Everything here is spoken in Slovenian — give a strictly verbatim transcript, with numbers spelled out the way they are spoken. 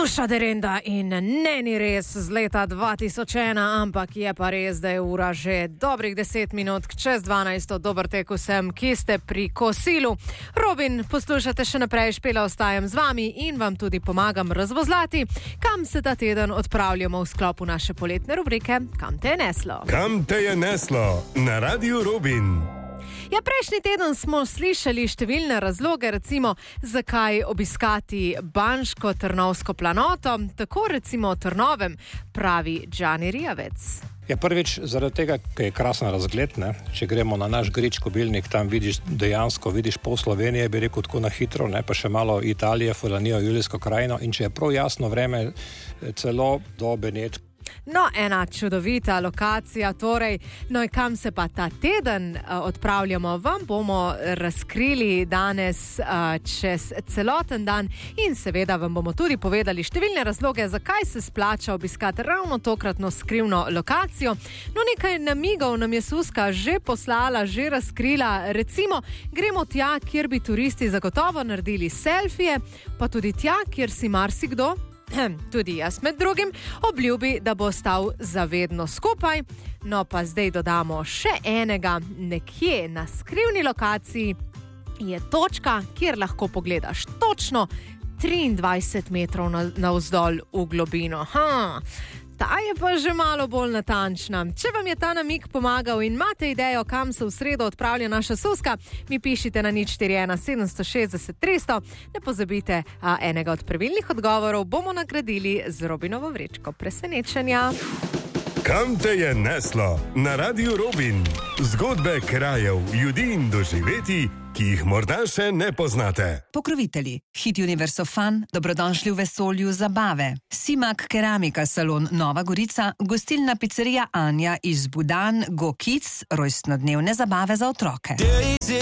Duša Derenda in ne ni res z leta dva tisoč ena, ampak je pa res, da je ura že dobrih deset minut čez dvanajst. Dober tek vsem, ki ste pri kosilu. Robin, poslušate še naprej, Špela ostajam z vami in vam tudi pomagam razvozlati, kam se ta teden odpravljamo v sklopu naše poletne rubrike Kam te je neslo? Kam te je neslo? Na Radiu Robin. Ja, prejšnji teden smo slišali številne razloge, recimo, zakaj obiskati Banško Trnovsko planoto, tako recimo o Trnovem pravi Džani Rijavec. Ja, prvič zaradi tega, ker je krasen razgled, ne? Če gremo na naš Grič kobilnik, tam vidiš dejansko, vidiš pol Slovenije, bi rekel tako na hitro, ne? Pa še malo Italije, Furlanijo, Julijsko krajino in če je prav jasno vreme, celo do Benetk. No, ena čudovita lokacija, torej, no in kam se pa ta teden uh, odpravljamo, vam bomo razkrili danes uh, čez celoten dan in seveda vam bomo tudi povedali številne razloge, zakaj se splača obiskati ravno tokratno skrivno lokacijo. No, nekaj namigov nam je Suska že poslala, že razkrila, recimo, gremo tja, kjer bi turisti zagotovo naredili selfije, pa tudi tja, kjer si marsikdo, tudi jaz med drugim, obljubi, da bo stal zavedno skupaj. No pa zdaj dodamo še enega, nekje na skrivni lokaciji je točka, kjer lahko pogledaš točno triindvajset metrov navzdol v globino. Ha, ta je pa že malo bolj natančna. Če vam je ta namig pomagal in imate idejo, kam se v sredo odpravlja naša Suska, mi pišite na nič štiri ena sedem šest šest tri nula nula. Ne pozabite, a enega od pravilnih odgovorov bomo nagradili z Robinovo vrečko presenečenja. Kam te je neslo? Na Radiu Robin. Zgodbe krajev, ljudi in doživetij, ki jih morda še ne poznate. Pokrovitelji. Hit Universo Fun, dobrodošli v vesolju zabave. Simak Keramika salon Nova Gorica, gostilna pizzerija Anja iz Budan, Go Kids, rojstnodnevne zabave za otroke.